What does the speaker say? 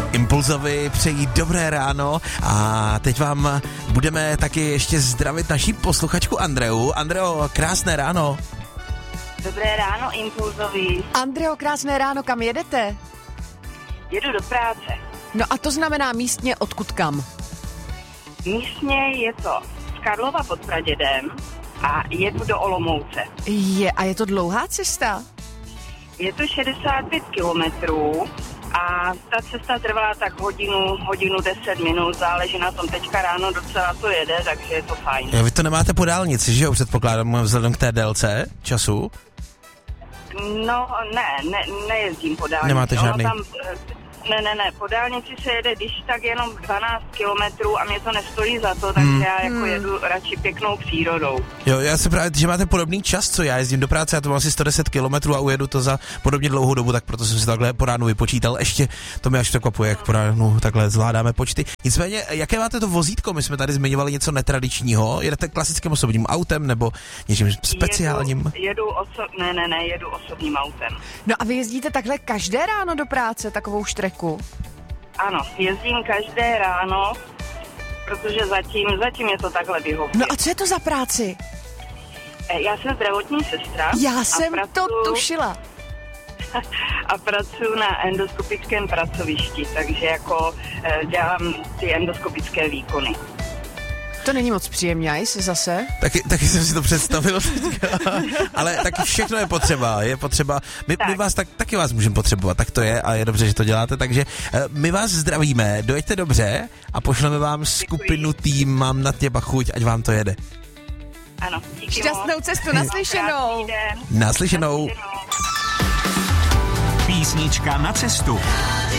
Impulzovi přejí dobré ráno a teď vám budeme taky ještě zdravit naší posluchačku Andreu. Andreo, krásné ráno. Dobré ráno, Impulzovi. Andreo, krásné ráno, kam jedete? Jedu do práce. No a to znamená místně odkud kam? Místně je to z Karlova pod Pradědem a jedu do Olomouce. A je to dlouhá cesta? Je to 65 kilometrů a ta cesta trvá tak hodinu 10 minut, záleží na tom, teďka ráno docela to jede, takže je to fajn. Jo, vy to nemáte po dálnici, že jo, předpokládám, vzhledem k té délce času? No, nejezdím po dálnici. Nemáte žádný? Ne, po dálnici se jede, když tak jenom 12 kilometrů a mě to nestojí za to, takže já jako jedu radši pěknou přírodou. Jo, já se právě, že máte podobný čas, co já jezdím do práce, já to mám asi 110 kilometrů a ujedu to za podobně dlouhou dobu, tak proto jsem si takhle po ránu vypočítal. Ještě to mě až překvapuje, jak po ránu takhle zvládáme počty. Nicméně, jaké máte to vozítko? My jsme tady zmiňovali něco netradičního. Jedete klasickým osobním autem nebo něčím speciálním? Jedu osobním autem. No a vy jezdíte takhle každé ráno do práce, takovou štreku? Ano, jezdím každé ráno, protože zatím je to takhle vyhovuje. No a co je to za práci? Já jsem zdravotní sestra. Já jsem to tušila. A pracuji na endoskopickém pracovišti, takže jako dělám ty endoskopické výkony. To není moc příjemně, zase. Taky jsem si to představil teďka. Ale taky všechno je potřeba. My vás taky vás můžeme potřebovat, tak to je a je dobře, že to děláte, takže my vás zdravíme, dojeďte dobře a pošleme vám skupinu tým Mám na těba chuť, ať vám to jede. Ano, díky šťastnou moc. cestu, naslyšenou. Naslyšenou. Písnička na cestu.